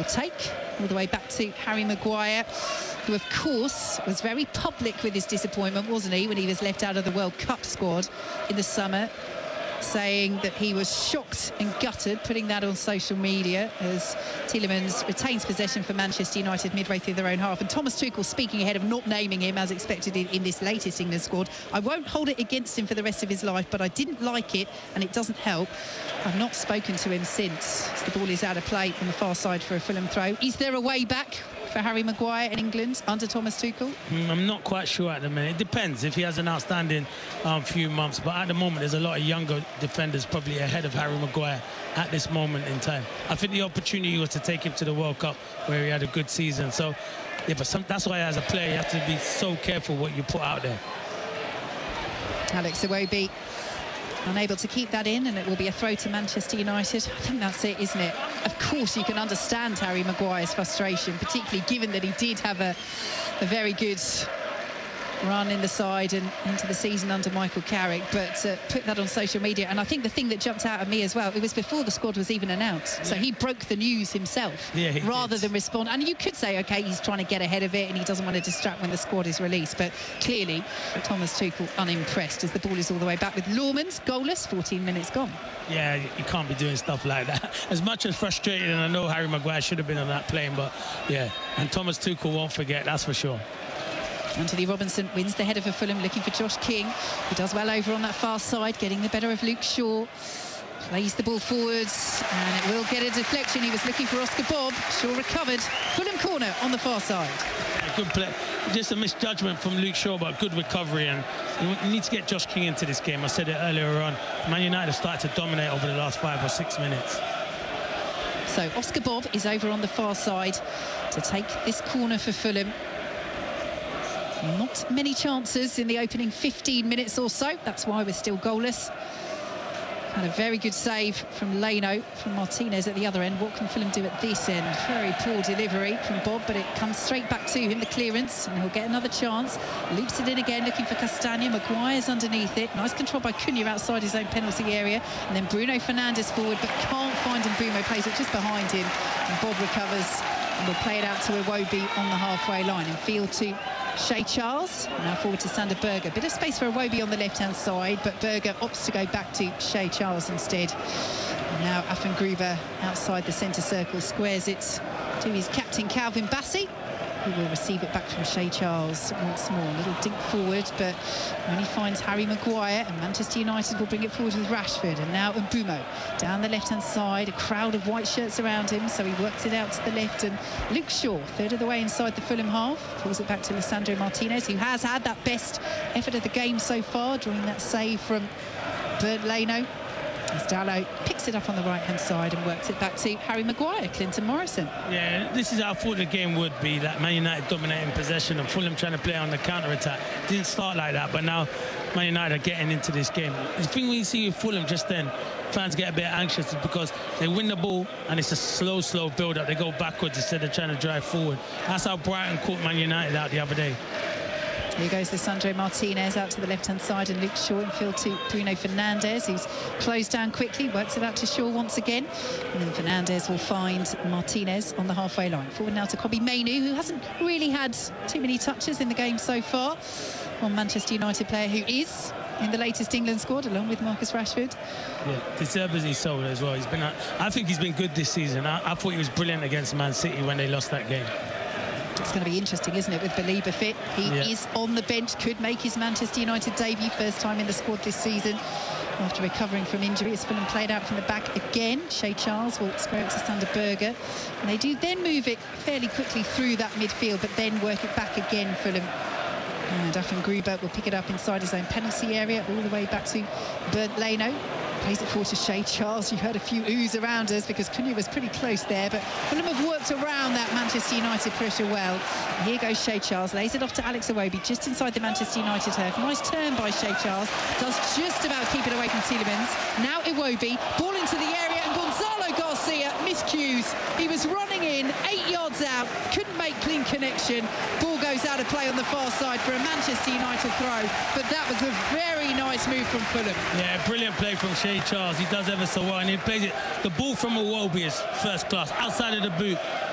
will take, all the way back to Harry Maguire, who, of course, was very public with his disappointment, wasn't he, when he was left out of the World Cup squad in the summer, saying that he was shocked and gutted, putting that on social media as Tielemans retains possession for Manchester United midway through their own half. And Thomas Tuchel speaking ahead of not naming him as expected in this latest England squad. I won't hold it against him for the rest of his life, but I didn't like it and it doesn't help. I've not spoken to him since. As the ball is out of play on the far side for a Fulham throw. Is there a way back for Harry Maguire in England under Thomas Tuchel? I'm not quite sure at the minute. It depends if he has an outstanding few months, but at the moment there's a lot of younger defenders probably ahead of Harry Maguire at this moment in time. I think the opportunity was to take him to the World Cup where he had a good season. So yeah, but that's why as a player you have to be so careful what you put out there. Alex Iwobi unable to keep that in, and it will be a throw to Manchester United. I think that's it, isn't it? Of course, you can understand Harry Maguire's frustration, particularly given that he did have a very good run in the side and into the season under Michael Carrick, but put that on social media. And I think the thing that jumped out at me as well, it was before the squad was even announced. Yeah. So he broke the news himself rather than respond. And you could say, OK, he's trying to get ahead of it and he doesn't want to distract when the squad is released. But clearly, Thomas Tuchel unimpressed as the ball is all the way back with Lohrmans goalless, 14 minutes gone. Yeah, you can't be doing stuff like that. As much as frustrated, and I know Harry Maguire should have been on that plane, but yeah, and Thomas Tuchel won't forget, that's for sure. Anthony Robinson wins the header for Fulham, looking for Josh King. He does well over on that far side, getting the better of Luke Shaw. Plays the ball forwards, and it will get a deflection. He was looking for Oscar Bob. Shaw recovered. Fulham corner on the far side. Yeah, good play. Just a misjudgment from Luke Shaw, but good recovery. And you need to get Josh King into this game. I said it earlier on. Man United have started to dominate over the last 5 or 6 minutes. So Oscar Bob is over on the far side to take this corner for Fulham. Not many chances in the opening 15 minutes or so. That's why we're still goalless. And a very good save from Leno, from Martinez at the other end. What can Fulham do at this end? Very poor delivery from Bob, but it comes straight back to him, the clearance, and he'll get another chance. Loops it in again, looking for Castagna. Maguire's underneath it. Nice control by Cunha outside his own penalty area. And then Bruno Fernandes forward, but can't find Mbeumo. Plays it just behind him. And Bob recovers and will play it out to Iwobi on the halfway line. In field to Shea Charles, now forward to Sander Berge. Bit of space for Iwobi on the left-hand side, but Berge opts to go back to Shea Charles instead. And now Affengruber outside the centre circle squares it to his captain Calvin Bassey, who will receive it back from Shea Charles once more. A little dink forward, but only finds Harry Maguire, and Manchester United will bring it forward with Rashford. And now Mbeumo down the left-hand side, a crowd of white shirts around him, so he works it out to the left. And Luke Shaw, third of the way inside the Fulham half, pulls it back to Lisandro Martinez, who has had that best effort of the game so far, drawing that save from Bernd Leno. As Dalot picks it up on the right-hand side and works it back to Harry Maguire, Clinton Morrison. Yeah, this is how I thought the game would be, that Man United dominating possession and Fulham trying to play on the counter-attack. Didn't start like that, but now Man United are getting into this game. The thing we see with Fulham just then, fans get a bit anxious because they win the ball and it's a slow build-up. They go backwards instead of trying to drive forward. That's how Brighton caught Man United out the other day. Here goes Lisandro Martinez out to the left-hand side, and Luke Shaw in field to Bruno Fernandes, who's closed down quickly, works it out to Shaw once again. And then Fernandes will find Martinez on the halfway line. Forward now to Kobbie Mainoo, who hasn't really had too many touches in the game so far. One Manchester United player who is in the latest England squad, along with Marcus Rashford. Yeah, deservedly so as well. I think he's been good this season. I thought he was brilliant against Man City when they lost that game. It's going to be interesting, isn't it, with Belieber fit? He is on the bench, could make his Manchester United debut, first time in the squad this season after recovering from injury. It's Fulham played out from the back again. Shea Charles will square it to Sander Berge, and they do then move it fairly quickly through that midfield, but then work it back again, Fulham. And Affengruber will pick it up inside his own penalty area, all the way back to Bernd Leno. Plays it forward to Shea Charles. You heard a few oohs around us because Cunha was pretty close there, but Fulham have worked around that Manchester United pressure well. And here goes Shea Charles, lays it off to Alex Iwobi just inside the Manchester United turf. Nice turn by Shea Charles, does just about keep it away from Tielemans. Now Iwobi, ball into the area, and Gonzalo Garcia miscues. He was running in, 8 yards out, couldn't make clean connection. Ball goes out of play on the far side for a Manchester United throw, but that was a very nice move from Fulham. Yeah, brilliant play from Shea Charles. He does ever so well, and he plays it. The ball from Iwobi is first class, outside of the boot.